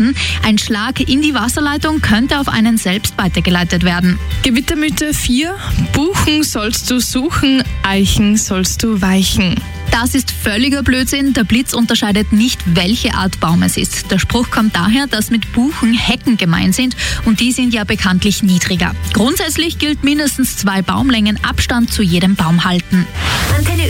Boden. Ein Schlag in die Wasserleitung könnte auf einen selbst weitergeleitet werden. Gewittermythe 4. Buchen sollst du suchen, Eichen sollst du weichen. Das ist völliger Blödsinn. Der Blitz unterscheidet nicht, welche Art Baum es ist. Der Spruch kommt daher, dass mit Buchen Hecken gemeint sind und die sind ja bekanntlich niedriger. Grundsätzlich gilt mindestens 2 Baumlängen Abstand zu jedem Baum halten. Antenne